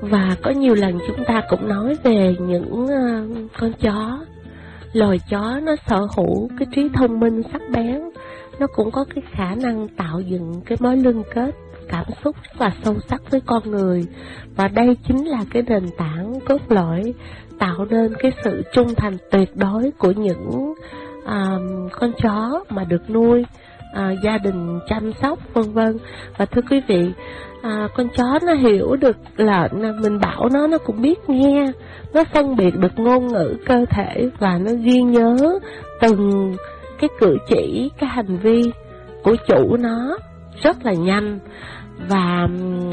Và có nhiều lần chúng ta cũng nói về những con chó. Loài chó nó sở hữu cái trí thông minh sắc bén, nó cũng có cái khả năng tạo dựng cái mối liên kết cảm xúc rất là sâu sắc với con người. Và đây chính là cái nền tảng cốt lõi tạo nên cái sự trung thành tuyệt đối của những con chó mà được nuôi, gia đình chăm sóc vân vân. Và thưa quý vị, con chó nó hiểu được lệnh mình bảo nó cũng biết nghe, nó phân biệt được ngôn ngữ cơ thể và nó ghi nhớ từng cái cử chỉ, cái hành vi của chủ nó rất là nhanh. Và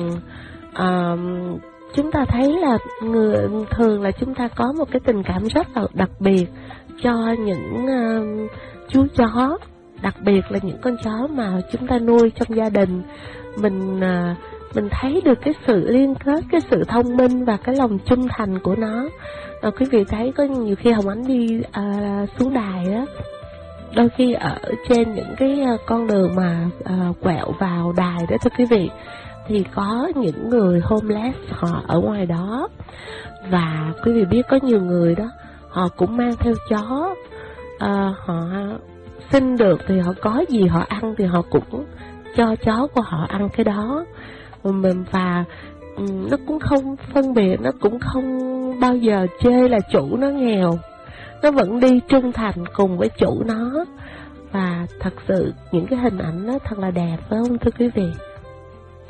chúng ta thấy là thường là chúng ta có một cái tình cảm rất là đặc biệt cho những chú chó, đặc biệt là những con chó mà chúng ta nuôi trong gia đình. Mình thấy được cái sự liên kết, cái sự thông minh và cái lòng trung thành của nó. Quý vị thấy có nhiều khi Hồng Ánh đi xuống đài á, đôi khi ở trên những cái con đường mà quẹo vào đài đó thưa quý vị, thì có những người homeless họ ở ngoài đó. Và quý vị biết có nhiều người đó, họ cũng mang theo chó, họ xin được thì họ có gì họ ăn thì họ cũng cho chó của họ ăn cái đó. Và nó cũng không phân biệt, nó cũng không bao giờ chê là chủ nó nghèo, nó vẫn đi trung thành cùng với chủ nó. Và thật sự những cái hình ảnh đó thật là đẹp, phải không thưa quý vị?